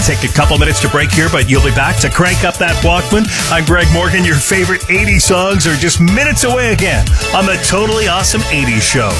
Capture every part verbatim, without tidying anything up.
to take a couple minutes to break here, but you'll be back to crank up that Walkman. I'm Greg Morgan. Your favorite eighties songs are just minutes away again on the Totally Awesome eighties Show.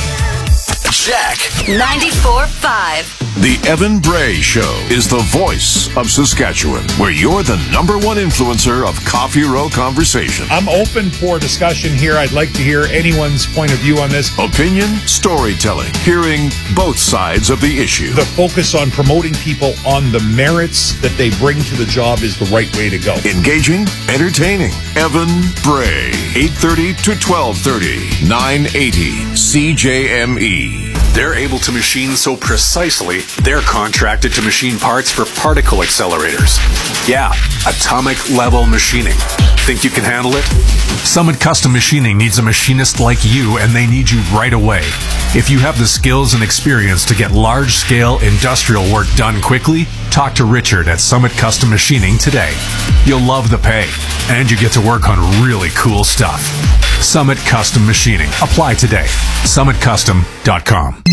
Jack ninety-four point five. The Evan Bray Show is the voice of Saskatchewan, where you're the number one influencer of Coffee Row conversation. I'm open for discussion here. I'd like to hear anyone's point of view on this. Opinion, storytelling, hearing both sides of the issue. The focus on promoting people on the merits that they bring to the job is the right way to go. Engaging, entertaining. Evan Bray, eight thirty to twelve thirty, nine eighty C J M E. They're able to machine so precisely, they're contracted to machine parts for particle accelerators. Yeah, atomic-level machining. Think you can handle it? Summit Custom Machining needs a machinist like you, and they need you right away. If you have the skills and experience to get large-scale industrial work done quickly, talk to Richard at Summit Custom Machining today. You'll love the pay, and you get to work on really cool stuff. Summit Custom Machining. Apply today. summit custom dot com.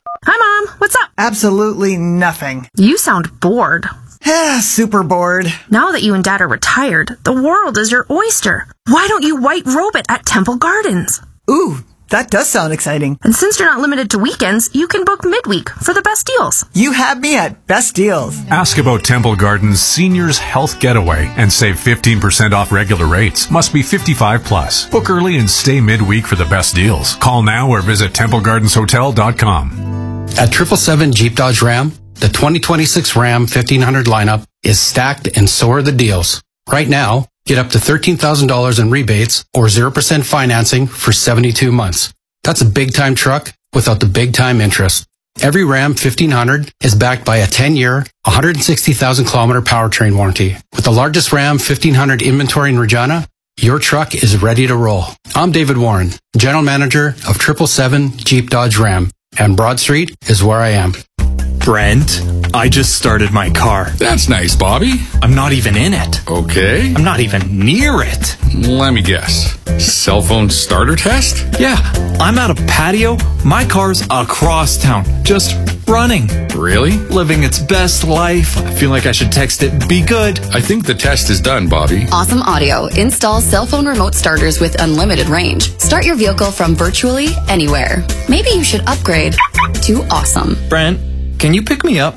Hi, Mom. What's up? Absolutely nothing. You sound bored. Yeah, super bored. Now that you and Dad are retired, the world is your oyster. Why don't you white robe it at Temple Gardens? Ooh, that does sound exciting. And since you're not limited to weekends, you can book midweek for the best deals. You have me at best deals. Ask about Temple Gardens Seniors Health Getaway and save fifteen percent off regular rates. Must be fifty-five plus. Book early and stay midweek for the best deals. Call now or visit temple gardens hotel dot com. At triple seven Jeep Dodge Ram, the twenty twenty-six Ram fifteen hundred lineup is stacked, and so are the deals. Right now, get up to thirteen thousand dollars in rebates or zero percent financing for seventy-two months. That's a big-time truck without the big-time interest. Every Ram fifteen hundred is backed by a ten-year, one hundred sixty thousand kilometer powertrain warranty. With the largest Ram fifteen hundred inventory in Regina, your truck is ready to roll. I'm David Warren, General Manager of triple seven Jeep Dodge Ram, and Broad Street is where I am. Brent, I just started my car. That's nice, Bobby. I'm not even in it. Okay. I'm not even near it. Let me guess. Cell phone starter test? Yeah, I'm at a patio. My car's across town, just running. Really? Living its best life. I feel like I should text it, be good. I think the test is done, Bobby. Awesome Audio installs cell phone remote starters with unlimited range. Start your vehicle from virtually anywhere. Maybe you should upgrade to Awesome. Brent, can you pick me up?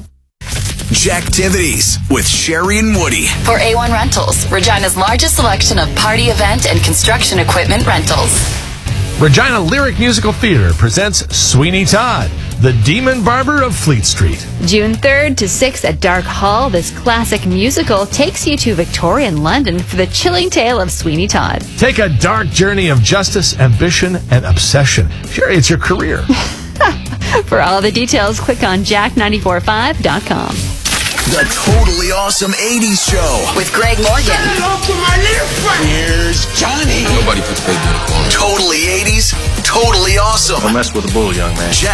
Jacktivities with Sherry and Woody. For A one Rentals, Regina's largest selection of party event and construction equipment rentals. Regina Lyric Musical Theater presents Sweeney Todd, the Demon Barber of Fleet Street. June third to sixth at Dark Hall, this classic musical takes you to Victorian London for the chilling tale of Sweeney Todd. Take a dark journey of justice, ambition, and obsession. Sherry, it's your career. For all the details, click on jack nine four five dot com. The Totally Awesome eighties Show with Greg Morgan. Here's Johnny. Nobody puts big uniform. Totally eighties, totally awesome. Don't mess with the bull, young man. Jack.